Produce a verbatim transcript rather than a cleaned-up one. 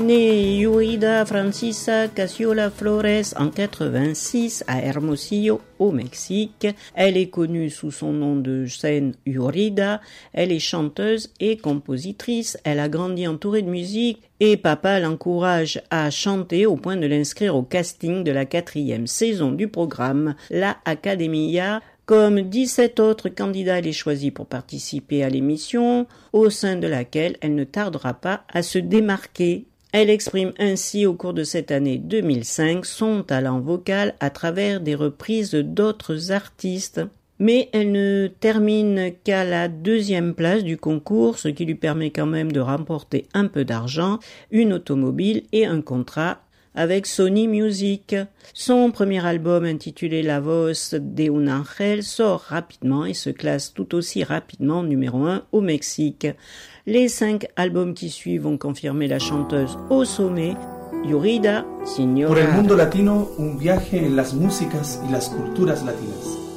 Née Yurida Francisa Casiola Flores en quatre-vingt-six à Hermosillo, au Mexique, elle est connue sous son nom de scène Yurida. Elle est chanteuse et compositrice. Elle a grandi entourée de musique et papa l'encourage à chanter au point de l'inscrire au casting de la quatrième saison du programme La Academia. Comme dix-sept autres candidats, elle est choisie pour participer à l'émission, au sein de laquelle elle ne tardera pas à se démarquer. Elle exprime ainsi au cours de cette année deux mille cinq son talent vocal à travers des reprises d'autres artistes. Mais elle ne termine qu'à la deuxième place du concours, ce qui lui permet quand même de remporter un peu d'argent, une automobile et un contrat avec Sony Music. Son premier album intitulé La Voz de un Ángel sort rapidement et se classe tout aussi rapidement numéro un au Mexique. Les cinq albums qui suivent vont confirmer la chanteuse au sommet. Yurida, Señora. Por el mundo latino, un viaje en las músicas y las culturas latinas.